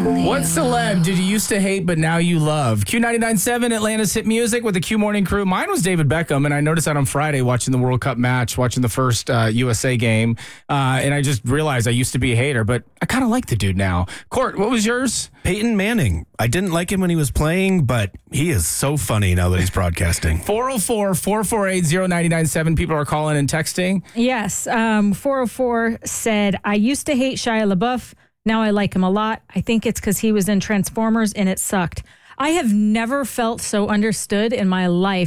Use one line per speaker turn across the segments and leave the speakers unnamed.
What celeb did you used to hate but now you love? Q99.7, Atlanta's hit music with the Q Morning Crew. Mine was David Beckham, and I noticed that on Friday watching the World Cup match, watching the first USA game, and I just realized I used to be a hater, but I kind of like the dude now. Court, what was yours?
Peyton Manning. I didn't like him when he was playing, but he is so funny now that he's broadcasting.
404-448-0997. People are calling and texting.
Yes. 404 said, I used to hate Shia LaBeouf. Now I like him a lot. I think it's because he was in Transformers and it sucked. I have never felt so understood in my life.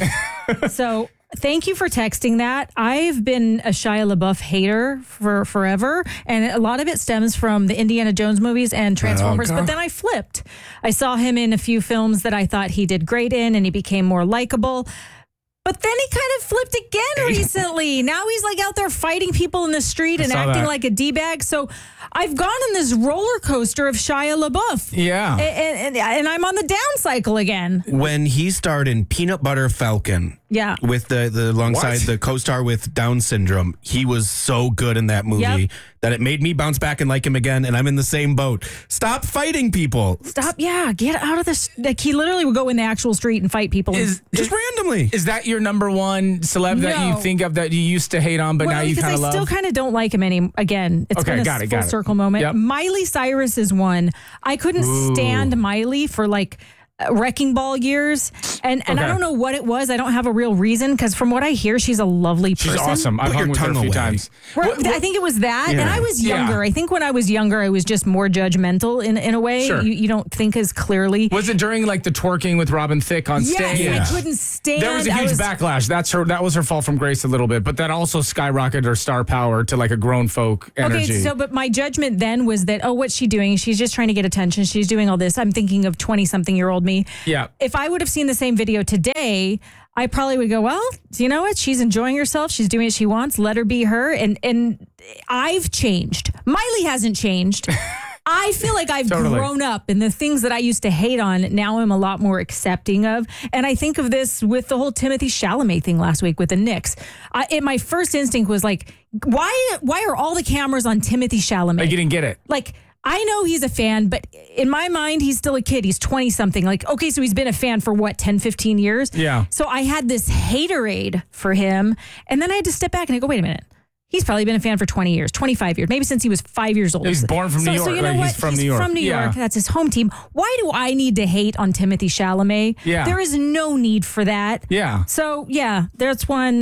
So thank you for texting that. I've been a Shia LaBeouf hater for forever, and a lot of it stems from the Indiana Jones movies and Transformers, but then I flipped. I saw him in a few films that I thought he did great in, and he became more likable. But then he kind of flipped again recently. Now he's like out there fighting people in the street and acting like a D-bag. So I've gone on this roller coaster of Shia LaBeouf.
Yeah.
And I'm on the down cycle again.
When he starred in Peanut Butter Falcon, with the alongside the co-star with Down syndrome, he was so good in that movie that it made me bounce back and like him again. And I'm in the same boat. Stop fighting people.
Stop. Yeah. Get out of this. Like, he literally would go in the actual street and fight people.
Just randomly.
Is that your number one celeb that you think of that you used to hate on, but now you kind of love?
I still kind of don't like him again. It's been a full circle moment. Yep. Miley Cyrus is one. I couldn't stand Miley for like Wrecking Ball years. And I don't know what it was. I don't have a real reason, because from what I hear, she's a lovely person.
She's awesome. I've hung with her a few times.
I think it was that. Yeah. And I was younger. I think when I was younger, I was just more judgmental in a way. Sure. You don't think as clearly.
Was it during like the twerking with Robin Thicke on stage?
Yes, I couldn't stand.
There was a huge backlash. That was her fall from grace a little bit, but that also skyrocketed her star power to like a grown folk energy.
Okay, but my judgment then was that, what's she doing? She's just trying to get attention. She's doing all this. I'm thinking of 20-something-year-old me.
Yeah.
If I would have seen the same video today, I probably would go, well, you know what? She's enjoying herself. She's doing what she wants. Let her be her. And I've changed. Miley hasn't changed. I feel like I've grown up, and the things that I used to hate on, now I'm a lot more accepting of. And I think of this with the whole Timothée Chalamet thing last week with the Knicks. My first instinct was like, why are all the cameras on Timothée Chalamet?
Like, you didn't get it.
Like, I know he's a fan, but in my mind, he's still a kid. He's 20-something. Like, okay, so he's been a fan for what, 10, 15 years?
Yeah.
So I had this haterade for him, and then I had to step back and I go, wait a minute. He's probably been a fan for 20 years, 25 years, maybe since he was 5 years old.
He's born from New York.
So you know what?
He's from New York.
From New York. That's his home team. Why do I need to hate on Timothée Chalamet?
Yeah.
There is no need for that.
Yeah.
So, that's one,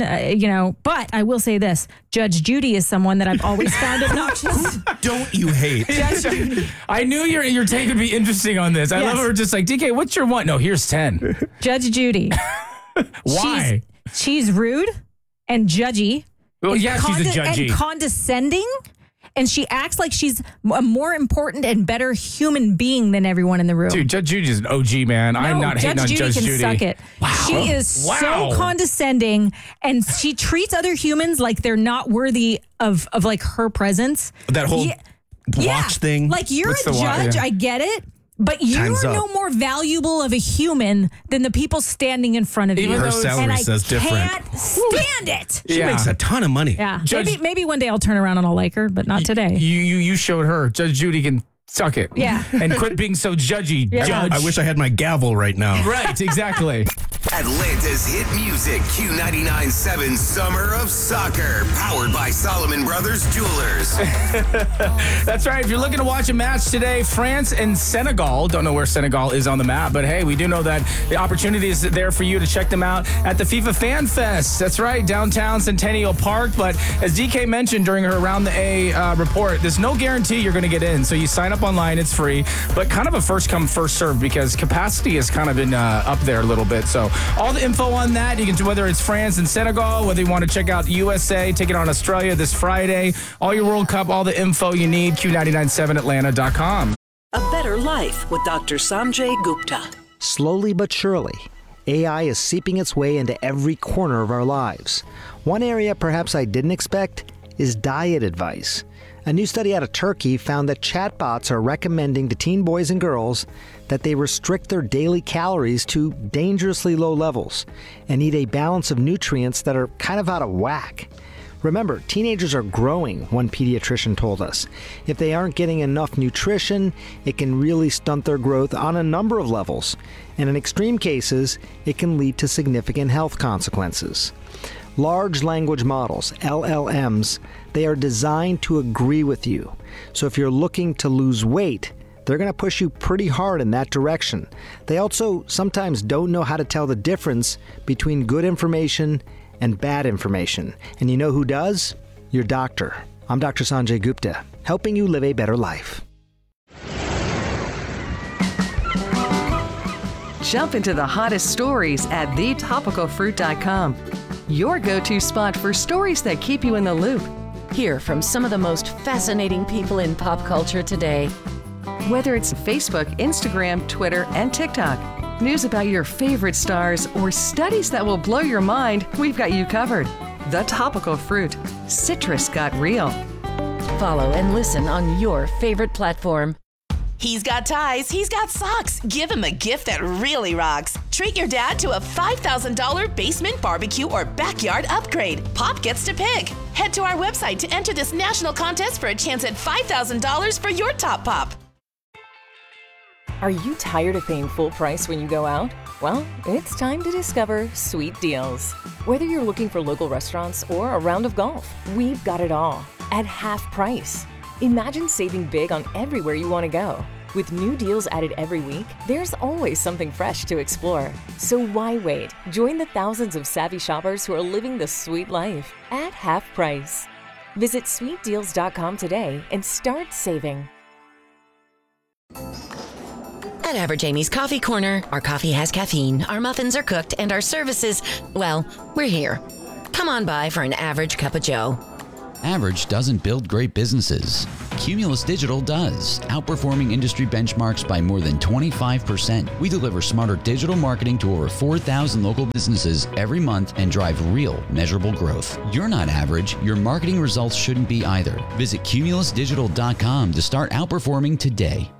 but I will say this. Judge Judy is someone that I've always found obnoxious.
Don't you hate?
I knew your take would be interesting on this. I love her just like, DK, what's your one? No, here's 10.
Judge Judy.
Why?
She's rude and judgy.
Well, she's a judgy.
And condescending, and she acts like she's a more important and better human being than everyone in the room.
Dude, Judge Judy's an OG, man. No, I'm not hating on Judge Judy.
Suck it.
Wow.
She is so condescending, and she treats other humans like they're not worthy of like her presence.
That whole watch thing.
Like, you're a judge, I get it. But you're no more valuable of a human than the people standing in front of you.
Her salary says different.
I can't stand it.
She makes a ton of money.
Yeah. Maybe one day I'll turn around and I'll like her, but not today.
You showed her. Judge Judy can suck it.
Yeah.
And quit being so judgy, Judge.
I wish I had my gavel right now.
Right, exactly.
Atlanta's hit music, Q99.7 Summer of Soccer, powered by Solomon Brothers Jewelers.
That's right. If you're looking to watch a match today, France and Senegal. Don't know where Senegal is on the map, but hey, we do know that the opportunity is there for you to check them out at the FIFA Fan Fest. That's right, downtown Centennial Park. But as DK mentioned during her Around the A report, there's no guarantee you're going to get in. So you sign up online, it's free, but kind of a first come, first serve, because capacity has kind of been up there a little bit. So all the info on that, you can do, whether it's France and Senegal, whether you want to check out USA, take it on Australia this Friday, all your World Cup, all the info you need, Q997Atlanta.com.
A better life with Dr. Sanjay Gupta.
Slowly but surely, AI is seeping its way into every corner of our lives. One area perhaps I didn't expect is diet advice. A new study out of Turkey found that chatbots are recommending to teen boys and girls that they restrict their daily calories to dangerously low levels and eat a balance of nutrients that are kind of out of whack. Remember, teenagers are growing, one pediatrician told us. If they aren't getting enough nutrition, it can really stunt their growth on a number of levels. And in extreme cases, it can lead to significant health consequences. Large language models, LLMs, they are designed to agree with you. So if you're looking to lose weight, they're going to push you pretty hard in that direction. They also sometimes don't know how to tell the difference between good information and bad information. And you know who does? Your doctor. I'm Dr. Sanjay Gupta, helping you live a better life.
Jump into the hottest stories at thetopicalfruit.com. Your go-to spot for stories that keep you in the loop.
Hear from some of the most fascinating people in pop culture today.
Whether it's Facebook, Instagram, Twitter, and TikTok, news about your favorite stars, or studies that will blow your mind, we've got you covered. The Topical Fruit. Citrus got real.
Follow and listen on your favorite platform.
He's got ties, he's got socks. Give him a gift that really rocks. Treat your dad to a $5,000 basement barbecue or backyard upgrade. Pop gets to pick. Head to our website to enter this national contest for a chance at $5,000 for your top pop.
Are you tired of paying full price when you go out? Well, it's time to discover Sweet Deals. Whether you're looking for local restaurants or a round of golf, we've got it all at half price. Imagine saving big on everywhere you want to go. With new deals added every week, there's always something fresh to explore. So why wait? Join the thousands of savvy shoppers who are living the sweet life at half price. Visit sweetdeals.com today and start saving.
At Average Amy's Coffee Corner, our coffee has caffeine, our muffins are cooked, and our services, well, we're here. Come on by for an average cup of joe.
Average doesn't build great businesses. Cumulus Digital does, outperforming industry benchmarks by more than 25%. We deliver smarter digital marketing to over 4,000 local businesses every month and drive real, measurable growth. You're not average. Your marketing results shouldn't be either. Visit cumulusdigital.com to start outperforming today.